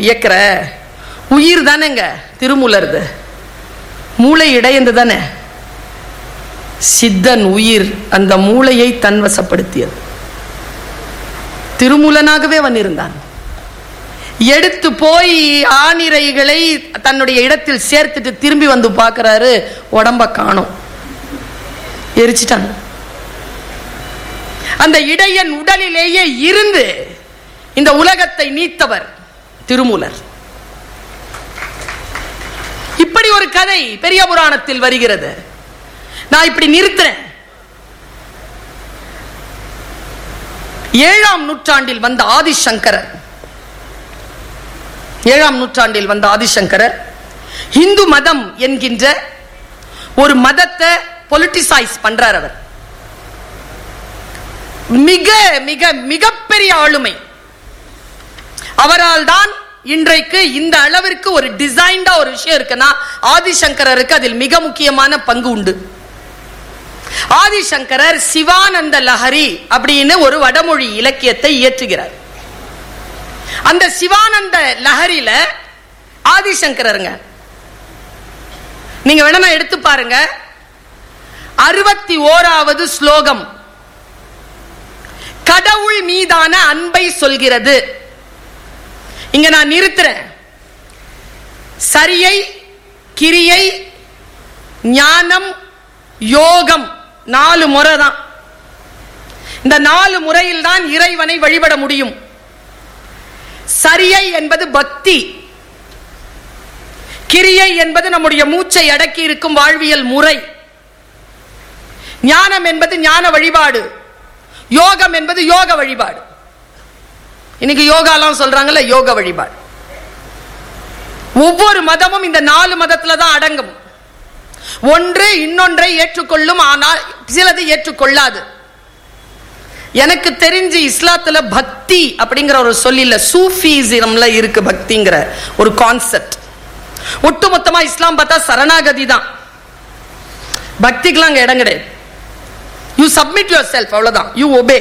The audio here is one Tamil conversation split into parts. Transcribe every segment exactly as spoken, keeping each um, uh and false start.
இயக்கிற உயிர் தானேங்க திருமூலருது, மூளை இடையந்து தானே. சித்தன் உயிர் அந்த மூளையை தன்வசப்படுத்தியது. திருமூலனாகவே வந்திருந்தான். எடுத்து போய் ஆணிரைகளை தன்னுடைய இடத்தில் சேர்த்துட்டு திரும்பி வந்து பார்க்கிறாரு, உடம்ப காணோம், எரிச்சிட்டாங்க. அந்த இடையன் உடலிலேயே இருந்து இந்த உலகத்தை நீத்தவர் திருமூலர். இப்படி ஒரு கதை பெரிய புராணத்தில் வருகிறது. நான் இப்படி நிறுத்துறேன். ஏழாம் நூற்றாண்டில் வந்த ஆதிசங்கரர் ஏழாம் நூற்றாண்டில் வந்த ஆதிசங்கரர் இந்து மதம் என்கின்ற ஒரு மதத்தை பொலிட்டிசைஸ் பண்றார். அவர் மிக மிக மிகப்பெரிய ஆளுமை. அவரால் தான் இன்றைக்கு இந்த அளவிற்கு ஒரு டிசைன்டா ஒரு விஷயம் இருக்குன்னா ஆதிசங்கரருக்கு அதில் மிக முக்கியமான பங்கு உண்டு. ஆதிசங்கரர் சிவானந்த லஹரி அப்படின்னு ஒரு வடமொழி இலக்கியத்தை இயற்றுகிறார். அந்த சிவானந்த லஹரியில ஆதிசங்கரருங்க, நீங்க வேணா எடுத்து பாருங்க, அறுபத்தி ஓராவது ஸ்லோகம் கடவுள் மீதான அன்பை சொல்கிறது. இங்க நான் நிறுத்துறேன். சரியை, கிரியை, ஞானம், யோகம் நாலு முறை தான். இந்த நாலு முறையில் தான் இறைவனை வழிபட முடியும். சரியை என்பது பக்தி, கிரியை என்பது நம்முடைய மூச்சை அடக்கி இருக்கும் வாழ்வியல் முறை, ஞானம் என்பது ஞான வழிபாடு, யோகம் என்பது யோக வழிபாடு. இன்னைக்கு யோகாலாம் சொல்றாங்கல்ல, யோக வழிபாடு. ஒவ்வொரு மதமும் இந்த நாலு மதத்துல தான் அடங்கும். ஒன்று இன்னொன்றை ஏற்றுக்கொள்ளும், ஆனால் சிலது ஏற்றுக்கொள்ளாது. எனக்கு தெரிஞ்சு இஸ்லாத்துல பக்தி அப்படிங்கிற ஒரு சொல்லில சூஃபிசம்ல இருக்கு பக்திங்கிற ஒரு கான்செப்ட். ஒட்டுமொத்தமா இஸ்லாம் பார்த்தா சரணாகதி தான், பக்திக்கெல்லாம் அங்க இடம் கிடையாது. யூ சப்மிட் யுவர் செல்ஃப், அவ்வளவுதான், யூ ஒபே.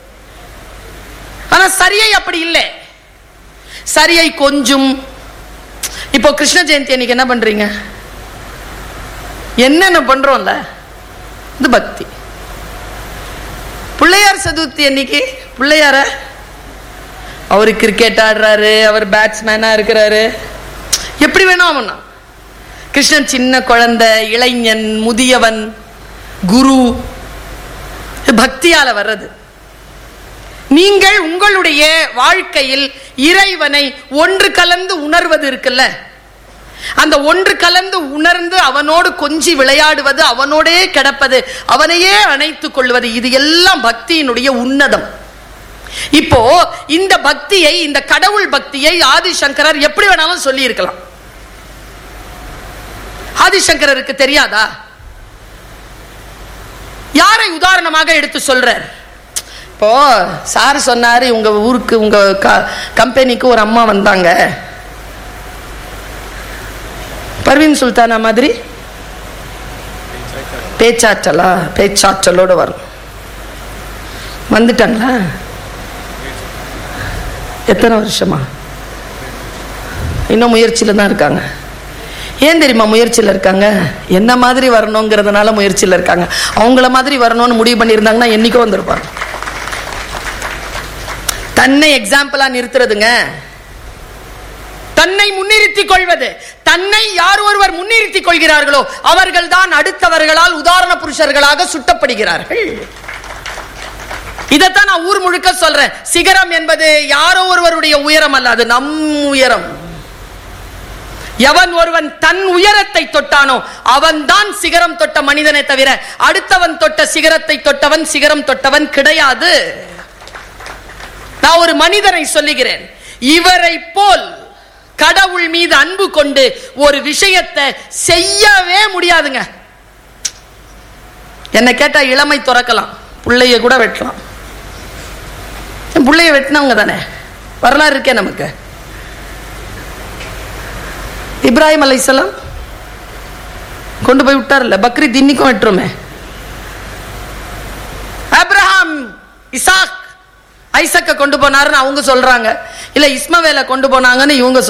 ஆனா சரியை அப்படி இல்லை. சரியை கொஞ்சம். இப்போ கிருஷ்ண ஜெயந்தி அன்னைக்கு என்ன பண்றீங்க? என்னென்ன பண்றோம்ல, இது பக்தி. பிள்ளையார் சதுர்த்தி அன்னைக்கு பிள்ளையார அவரு கிரிக்கெட் ஆடுறாரு, அவர் பேட்ஸ்மேனா இருக்கிறாரு, எப்படி வேணும் அவனா. கிருஷ்ணன் சின்ன குழந்தை, இளைஞன், முதியவன், குரு, பக்தியால வர்றது. நீங்கள் உங்களுடைய வாழ்க்கையில் இறைவனை ஒன்று கலந்து உணர்வது இருக்குல்ல, அந்த ஒன்று கலந்து உணர்ந்து அவனோடு கொஞ்சி விளையாடுவது, அவனோடே கிடப்பது, அவனையே அணைத்துக் கொள்வது, இது எல்லாம் பக்தியினுடைய உன்னதம். இப்போ இந்த பக்தியை, இந்த கடவுள் பக்தியை ஆதிசங்கரர் எப்படி வேணாலும் சொல்லி இருக்கலாம். ஆதிசங்கரருக்கு தெரியாதா? யாரை உதாரணமாக எடுத்து சொல்றார்? இப்போ சார் சொன்னாரு, உங்க ஊருக்கு, உங்க கம்பெனிக்கு ஒரு அம்மா வந்தாங்க, பர்வீன் சுல்தானா மாதிரி பேச்சாற்றலா, பேச்சாற்றலோட வரும். வந்துட்டாங்களா? எத்தனை வருஷமா? இன்னும் முயற்சியில தான் இருக்காங்க. ஏன் தெரியுமா முயற்சியில் இருக்காங்க? என்ன மாதிரி வரணுங்கிறதுனால முயற்சியில் இருக்காங்க. அவங்கள மாதிரி வரணும்னு முடிவு பண்ணியிருந்தாங்கன்னா என்னைக்கோ வந்திருப்பாங்க. தன்னை எக்ஸாம்பிளா நிறுத்துறதுங்க, தன்னை முன்னிறுத்திக் கொள்வது. தன்னை யார் ஒருவர் முன்னிறுத்திக் கொள்கிறார்களோ அவர்கள் தான் அடுத்தவர்களால் உதாரண புருஷர்களாக சுட்டப்படுகிறார்கள். இதைத்தான் நான் ஊர் முழுக்க சொல்றேன். சிகரம் என்பது யாரோ ஒருவருடைய உயரம் அல்ல, அது நம் உயரம். எவன் ஒருவன் தன் உயரத்தை தொட்டானோ அவன் தான் சிகரம் தொட்ட மனிதனை தவிர அடுத்தவன் தொட்ட சிகரத்தை தொட்டவன் சிகரம் தொட்டவன் கிடையாது. நான் ஒரு மனிதனை சொல்லுகிறேன், இவரை போல் கடவுள் மீது அன்பு கொண்டு ஒரு விஷயத்தை செய்யவே முடியாதுங்க. என்ன கேட்டா இளமை துறக்கலாம், பிள்ளைய கூட வெட்டலாம். பிள்ளைய வெட்டினவங்க தானே, வரலாறு இருக்கே நமக்கு. இப்ராஹிம் அலைஹிஸ்ஸலாம் கொண்டு போய் விட்டார்ல, பக்ரீத் இன்னைக்கும் வெட்டுறோமே. அப்ரஹாம் இசாக் ஐசக்க கொண்டு போனாருன்னு அவங்க சொல்றாங்க, இல்ல இஸ்மவேலை கொண்டு போனாங்கன்னு இவங்க